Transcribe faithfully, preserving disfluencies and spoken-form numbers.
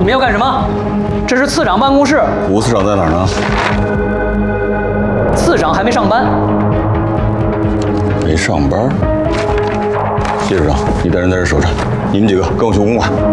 们要干什么？这是次长办公室。 吴次长在哪儿呢？ 次长还没上班。 没上班。谢市长，你带人在这守着，你们几个跟我去公馆。